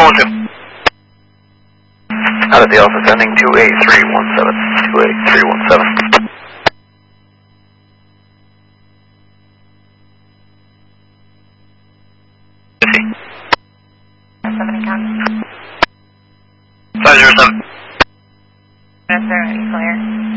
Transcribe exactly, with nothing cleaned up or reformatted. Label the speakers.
Speaker 1: one two. Out of the office ending two eight three one seven. two eight three one seven.
Speaker 2: seven encounter.
Speaker 1: five zero seven.
Speaker 2: Yes, sir. Are you clear?